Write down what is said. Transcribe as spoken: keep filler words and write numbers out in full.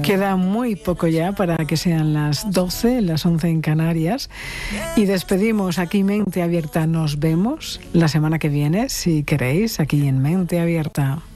Queda muy poco ya para que sean las doce, las once en Canarias. Y despedimos aquí Mente Abierta. Nos vemos la semana que viene, si queréis, aquí en Mente Abierta.